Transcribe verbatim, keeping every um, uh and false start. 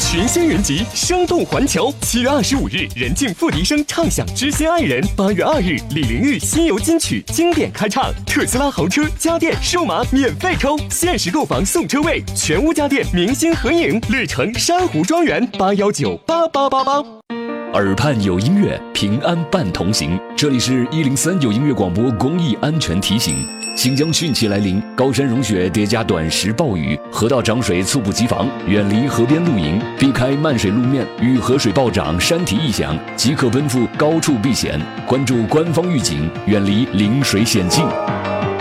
群星云集，生动环球。七月二十五日，任静、付笛声唱响《知心爱人》。八月二日，李玲玉新游金曲经典开唱，特斯拉豪车、家电、数码免费抽，限时购房送车位，全屋家电明星合影，绿城珊瑚庄园八幺九八八八八。 耳畔有音乐，平安伴同行。这里是一零三有音乐广播公益安全提醒。新疆汛期来临，高山融雪叠加短时暴雨，河道涨水猝不及防，远离河边露营，避开漫水路面与河水暴涨、山体异响，即可奔赴高处避险。关注官方预警，远离临水险境。